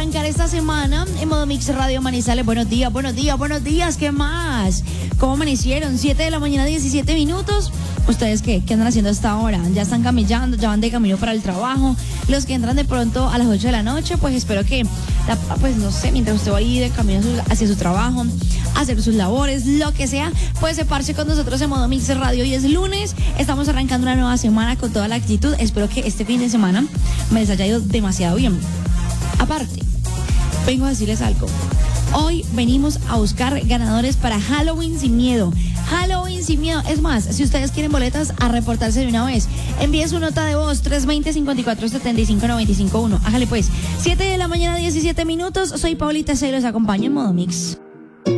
arrancar esta semana en Modo Mix Radio Manizales. Buenos días, buenos días, buenos días. ¿Qué más? ¿Cómo amanecieron? 7 de la mañana, 17 minutos. ¿Ustedes qué andan haciendo hasta ahora? ¿Ya están camellando? ¿Ya van de camino para el trabajo? Los que entran de pronto a las 8 de la noche, pues espero que, pues no sé, mientras usted va ahí de camino hacia su trabajo, hacer sus labores, lo que sea, pues se parche con nosotros en Modo Mix Radio. Hoy es lunes, estamos arrancando una nueva semana con toda la actitud. Espero que este fin de semana me les haya ido demasiado bien. Aparte, vengo a decirles algo. Hoy venimos a buscar ganadores para Halloween sin miedo. Halloween sin miedo. Es más, si ustedes quieren boletas, a reportarse de una vez. Envíe su nota de voz 320-5475-951. Hágale pues. 7 de la mañana, 17 minutos. Soy Paulita C. Los acompaño en Modo Mix.